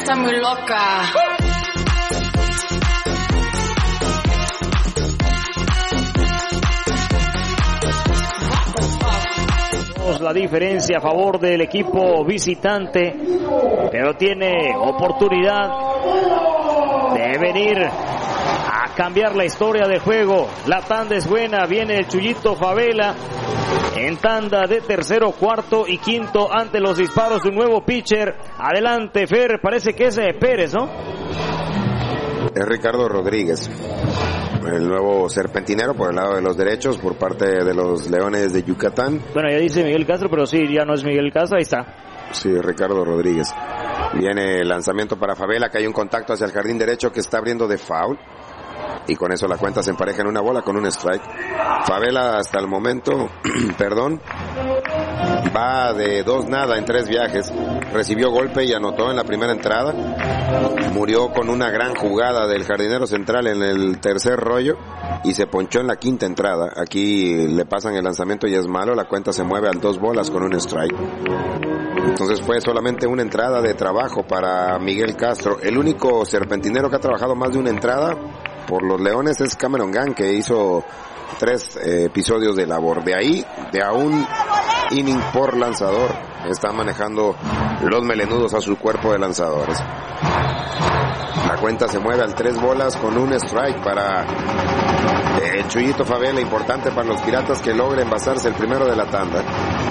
está muy loca. La diferencia a favor del equipo visitante, pero tiene oportunidad de venir a cambiar la historia del juego. La tanda es buena, viene el Chuyito Favela en tanda de tercero, cuarto y quinto ante los disparos de un nuevo pitcher. Adelante, Fer, parece que es Pérez, ¿no? Es Ricardo Rodríguez, el nuevo serpentinero por el lado de los derechos por parte de los Leones de Yucatán. Bueno, ya dice Miguel Castro, pero sí, ya no es Miguel Castro, ahí está. Sí, Ricardo Rodríguez. Viene el lanzamiento para Favela, que hay un contacto hacia el jardín derecho que está abriendo de foul. Y con eso la cuenta se empareja en una bola con un strike. Favela hasta el momento, va de 2-0 en 3 viajes. Recibió golpe y anotó en la primera entrada. Murió con una gran jugada del jardinero central en el tercer rollo y se ponchó en la quinta entrada. Aquí le pasan el lanzamiento y es malo. La cuenta se mueve al 2 bolas con un strike. Entonces fue solamente una entrada de trabajo para Miguel Castro. El único serpentinero que ha trabajado más de una entrada por los Leones es Cameron Gang, que hizo 3 episodios de labor. De ahí, de a un inning por lanzador, están manejando los melenudos a su cuerpo de lanzadores. La cuenta se mueve al 3 bolas con un strike para el Chuyito Favela, importante para los Piratas que logren basarse el primero de la tanda.